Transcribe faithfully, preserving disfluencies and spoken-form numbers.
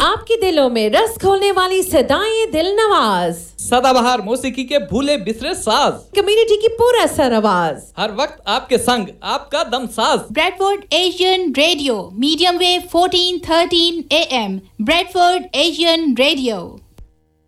आपके दिलों में रस घोलने वाली सदाएं दिल नवाज, सदाबहार मौसीकी के भूले बिसरे साज, कम्युनिटी की पूरा सर आवाज, हर वक्त आपके संग आपका दम साज। Bradford Asian radio, medium wave fourteen thirteen A M, Bradford Asian radio.